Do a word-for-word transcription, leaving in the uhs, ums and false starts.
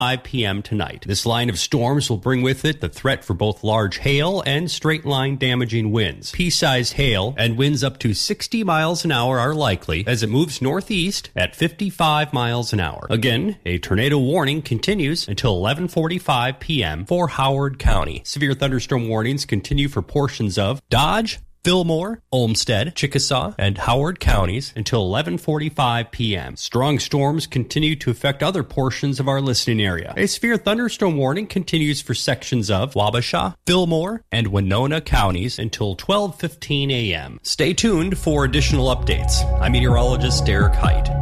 five p.m. tonight. This line of storms will bring with it the threat for both large hail and straight-line damaging winds. Pea-sized hail and winds up to sixty miles an hour are likely as it moves northeast at fifty-five miles an hour. Again, a tornado warning continues until eleven forty-five p.m. for Howard County. Severe thunderstorm warnings continue for portions of Dodge, Fillmore, Olmsted, Chickasaw, and Howard counties until eleven forty-five p.m. Strong storms continue to affect other portions of our listening area. A severe thunderstorm warning continues for sections of Wabasha, Fillmore, and Winona counties until twelve fifteen a.m. Stay tuned for additional updates. I'm meteorologist Derek Height.